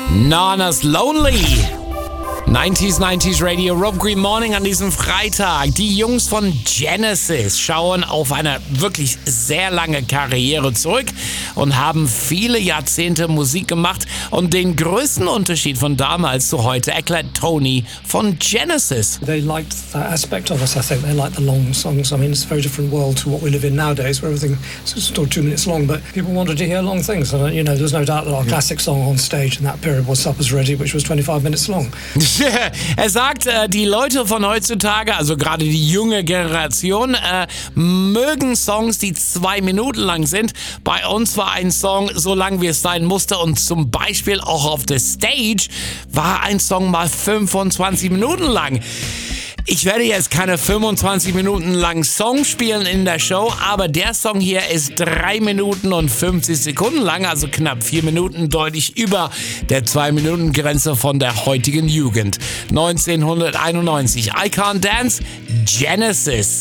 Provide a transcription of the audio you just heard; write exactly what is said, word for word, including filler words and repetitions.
Nana's Lonely. neunziger neunzig Radio, Rob Green Morning an diesem Freitag. Die Jungs von Genesis schauen auf eine wirklich sehr lange Karriere zurück und haben viele Jahrzehnte Musik gemacht. Und den größten Unterschied von damals zu heute erklärt Tony von Genesis. They liked that aspect of us, I think. They liked the long songs. I mean, it's a very different world to what we live in nowadays, where everything is still two minutes long, but people wanted to hear long things. And, you know, there's no doubt that our classic song on stage in that period was Supper's Ready, which was twenty-five minutes long. Er sagt, äh, die Leute von heutzutage, also gerade die junge Generation, äh, mögen Songs, die zwei Minuten lang sind. Bei uns war ein Song so lang, wie es sein musste, und zum Beispiel auch auf der Stage war ein Song mal fünfundzwanzig Minuten lang. Ich werde jetzt keine fünfundzwanzig Minuten lang Song spielen in der Show, aber der Song hier ist drei Minuten und fünfzig Sekunden lang, also knapp vier Minuten, deutlich über der zwei Minuten Grenze von der heutigen Jugend. neunzehnhunderteinundneunzig, I Can't Dance, Genesis.